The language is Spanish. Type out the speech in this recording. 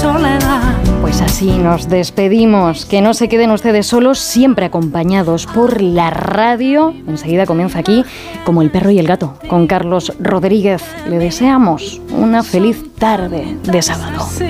soledad. Pues así nos despedimos. Que no se queden ustedes solos, siempre acompañados por la radio. Enseguida comienza aquí Como el perro y el gato, con Carlos Rodríguez. Le deseamos una feliz tarde de sábado.